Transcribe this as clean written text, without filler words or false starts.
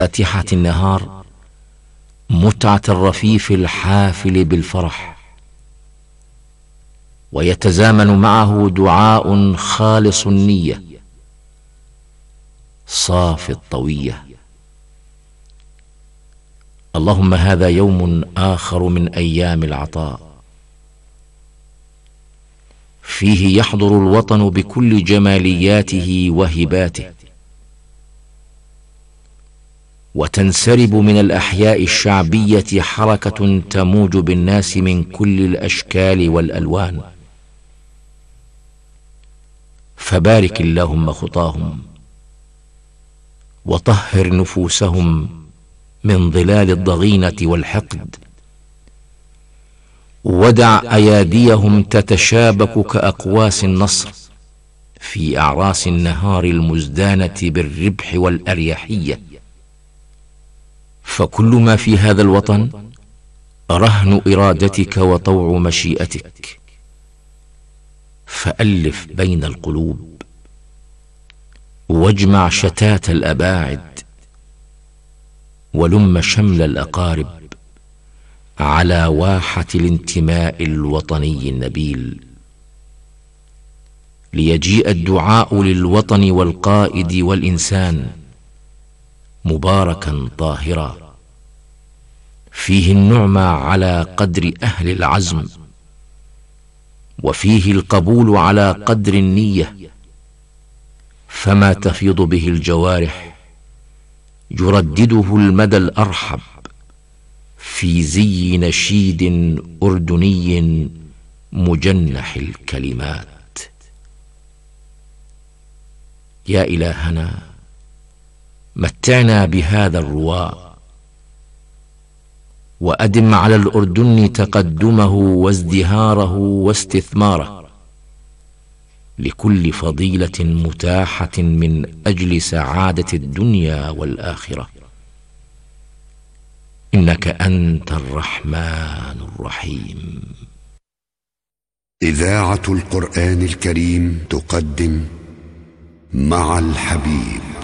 فاتحة النهار متعة الرفيف الحافل بالفرح، ويتزامن معه دعاء خالص النية صافي الطوية. اللهم هذا يوم آخر من أيام العطاء، فيه يحضر الوطن بكل جمالياته وهباته، وتنسرب من الأحياء الشعبية حركة تموج بالناس من كل الأشكال والألوان. فبارك اللهم خطاهم، وطهر نفوسهم من ظلال الضغينة والحقد، ودع أياديهم تتشابك كأقواس النصر في أعراس النهار المزدانة بالربح والأريحية. فكل ما في هذا الوطن رهن إرادتك وطوع مشيئتك، فألف بين القلوب، واجمع شتات الأباعد، ولم شمل الأقارب على واحة الانتماء الوطني النبيل، ليجيء الدعاء للوطن والقائد والإنسان مباركا طاهرا، فيه النعمة على قدر أهل العزم، وفيه القبول على قدر النية. فما تفيض به الجوارح يردده المدى الأرحب في زي نشيد أردني مجنح الكلمات. يا إلهنا متعنا بهذا الرواء، وأدم على الأردن تقدمه وازدهاره واستثماره لكل فضيلة متاحة من أجل سعادة الدنيا والآخرة، إنك أنت الرحمن الرحيم. إذاعة القرآن الكريم تقدم مع الحبيب.